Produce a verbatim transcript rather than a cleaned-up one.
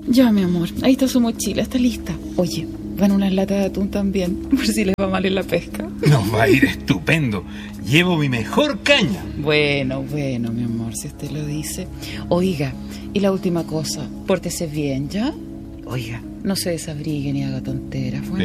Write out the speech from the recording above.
Ya, mi amor, ahí está su mochila, está lista. Oye, van unas latas de atún también, por si les va mal en la pesca. Nos va a ir estupendo. Llevo mi mejor caña. Bueno, bueno, mi amor, si usted lo dice. Oiga, y la última cosa, pórtese bien, ¿ya? Oiga, no se desabrigue ni haga tonteras, bueno.